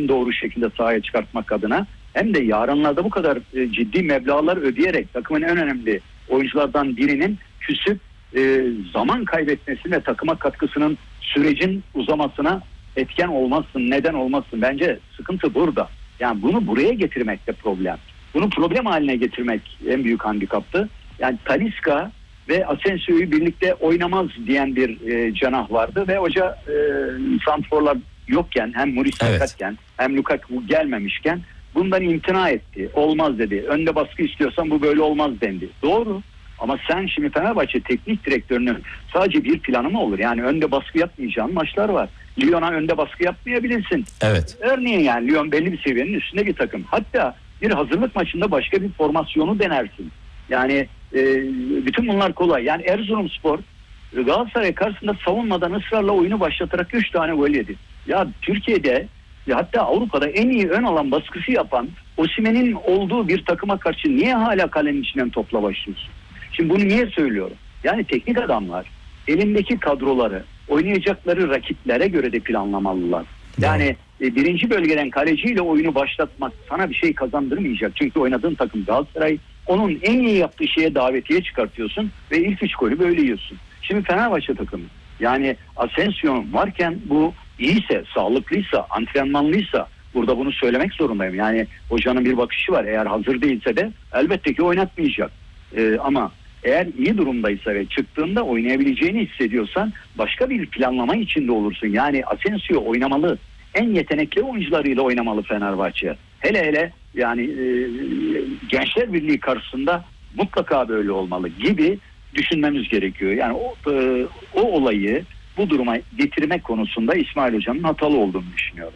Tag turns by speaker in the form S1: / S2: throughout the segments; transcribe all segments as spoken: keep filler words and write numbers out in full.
S1: en doğru şekilde sahaya çıkartmak adına hem de yarınlarda bu kadar e, ciddi meblağlar ödeyerek takımın en önemli oyunculardan birinin küsüp e, zaman kaybetmesi ve takıma katkısının sürecin uzamasına etken olmazsın, neden olmazsın. Bence sıkıntı burada. Yani bunu buraya getirmekte problem. Bunu problem haline getirmek en büyük handikaptı. Yani Talisca ve Asensio'yu birlikte oynamaz diyen bir e, cenah vardı ve hoca e, santrforlar yokken, hem Muriç
S2: evet.
S1: sakatken hem Lukaku gelmemişken bundan imtina etti. Olmaz dedi. Önde baskı istiyorsan bu böyle olmaz dendi. Doğru. Ama sen şimdi Fenerbahçe teknik direktörünün sadece bir planı mı olur? Yani önde baskı yapmayacağın maçlar var. Lyon'a önde baskı yapmayabilirsin.
S2: Evet.
S1: Örneğin yani Lyon belli bir seviyenin üstünde bir takım. Hatta bir hazırlık maçında başka bir formasyonu denersin. Yani e, bütün bunlar kolay. Yani Erzurumspor Galatasaray karşısında savunmadan ısrarla oyunu başlatarak üç tane gol yedi. Ya Türkiye'de ya hatta Avrupa'da en iyi ön alan baskısı yapan Osimhen'in olduğu bir takıma karşı niye hala kalenin içinden topla başlıyorsun? Şimdi bunu niye söylüyorum? Yani teknik adamlar elindeki kadroları oynayacakları rakiplere göre de planlamalılar. Yani e, birinci bölgeden kaleciyle oyunu başlatmak sana bir şey kazandırmayacak. Çünkü oynadığın takım Galatasaray, onun en iyi yaptığı şeye davetiye çıkartıyorsun ve ilk üç golü böyle yiyorsun. Şimdi Fenerbahçe takımı yani Asensio varken bu iyiyse, sağlıklıysa, antrenmanlıysa burada bunu söylemek zorundayım. Yani hocanın bir bakışı var. Eğer hazır değilse de elbette ki oynatmayacak. Ee, ama eğer iyi durumdaysa ve çıktığında oynayabileceğini hissediyorsan başka bir planlama içinde olursun. Yani Asensio oynamalı. En yetenekli oyuncularıyla oynamalı Fenerbahçe. Hele hele yani e, Gençler Birliği karşısında mutlaka böyle olmalı gibi düşünmemiz gerekiyor. Yani o, e, o olayı bu duruma getirmek konusunda İsmail Hoca'nın hatalı olduğunu düşünüyorum.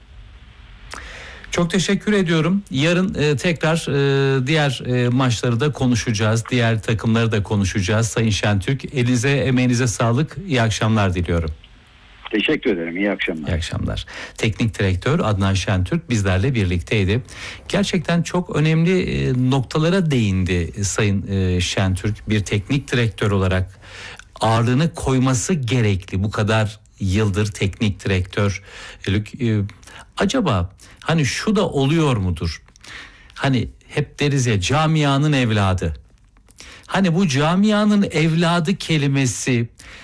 S2: Çok teşekkür ediyorum. Yarın e, tekrar e, diğer e, maçları da konuşacağız. Diğer takımları da konuşacağız. Sayın Şentürk, elinize, emeğinize sağlık. İyi akşamlar diliyorum.
S1: Teşekkür ederim. İyi akşamlar.
S2: İyi akşamlar. Teknik direktör Adnan Şentürk bizlerle birlikteydi. Gerçekten çok önemli e, noktalara değindi Sayın e, Şentürk. Bir teknik direktör olarak ağırlığını koyması gerekli. Bu kadar yıldır teknik direktörlük. E, acaba hani şu da oluyor mudur? Hani hep deriz ya, camianın evladı. Hani bu camianın evladı kelimesi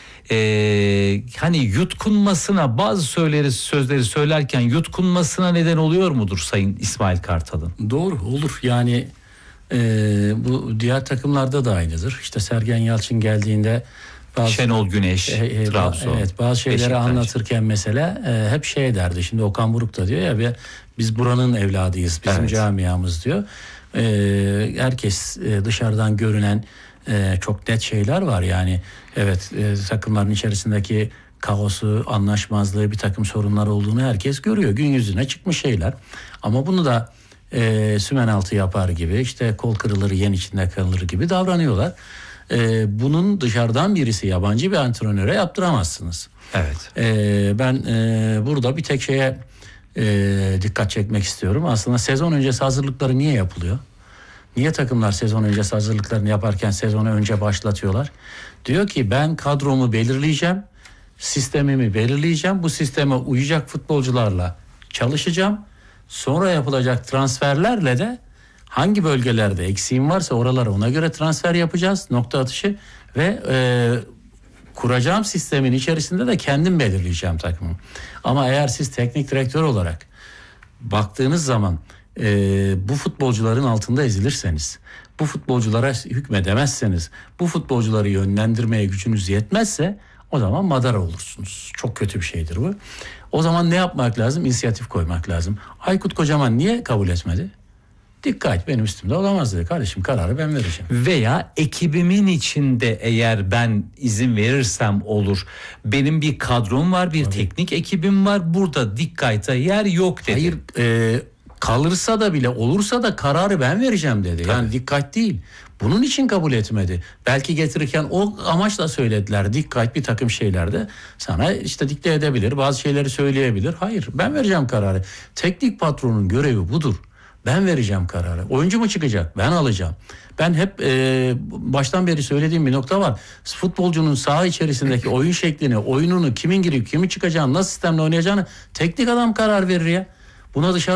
S2: Ee, hani yutkunmasına, bazı söyleri, sözleri söylerken yutkunmasına neden oluyor mudur Sayın İsmail Kartal'ın?
S3: Doğru, olur. Yani e, bu diğer takımlarda da aynıdır. İşte Sergen Yalçın geldiğinde bazı,
S2: Şenol Güneş,
S3: e, e,
S2: Trabzon,
S3: evet, bazı şeyleri
S2: Beşiktaş
S3: anlatırken mesela e, hep şey derdi. Şimdi Okan Buruk da diyor ya, biz buranın evladıyız, bizim
S2: evet.
S3: camiamız diyor. E, herkes e, dışarıdan görünen e, çok net şeyler var yani. Evet, e, takımların içerisindeki kaosu, anlaşmazlığı, bir takım sorunlar olduğunu herkes görüyor. Gün yüzüne çıkmış şeyler. Ama bunu da e, sümen altı yapar gibi, işte kol kırılır yen içinde kalır gibi davranıyorlar. E, bunun dışarıdan birisi, yabancı bir antrenöre yaptıramazsınız.
S2: Evet.
S3: E, ben e, burada bir tek şeye e, dikkat çekmek istiyorum. Aslında sezon öncesi hazırlıkları niye yapılıyor? Niye takımlar sezon öncesi hazırlıklarını yaparken sezonu önce başlatıyorlar? Diyor ki ben kadromu belirleyeceğim, sistemimi belirleyeceğim, bu sisteme uyacak futbolcularla çalışacağım. Sonra yapılacak transferlerle de hangi bölgelerde eksiğim varsa oralara ona göre transfer yapacağız, nokta atışı ve e, kuracağım sistemin içerisinde de kendim belirleyeceğim takımı. Ama eğer siz teknik direktör olarak baktığınız zaman e, bu futbolcuların altında ezilirseniz, bu futbolculara hükmedemezseniz, bu futbolcuları yönlendirmeye gücünüz yetmezse o zaman madara olursunuz. Çok kötü bir şeydir bu. O zaman ne yapmak lazım? İnisiyatif koymak lazım. Aykut Kocaman niye kabul etmedi? Dikkat, benim üstümde olamaz dedi. Kardeşim, kararı ben vereceğim.
S2: Veya ekibimin içinde eğer ben izin verirsem olur. Benim bir kadrom var, bir Tabii. teknik ekibim var. Burada dikkate yer yok dedi.
S3: Hayır, e, kalırsa da bile, olursa da kararı ben vereceğim dedi. Tabii. Yani dikkat değil. Bunun için kabul etmedi. Belki getirirken o amaçla söylediler. Dikkat bir takım şeylerde sana işte dikte edebilir. Bazı şeyleri söyleyebilir. Hayır, ben vereceğim kararı. Teknik patronun görevi budur. Ben vereceğim kararı. Oyuncu mu çıkacak? Ben alacağım. Ben hep e, baştan beri söylediğim bir nokta var. Futbolcunun saha içerisindeki oyun şeklini, oyununu, kimin girip kimin çıkacağını, nasıl sistemle oynayacağını teknik adam karar verir ya. Buna dışarı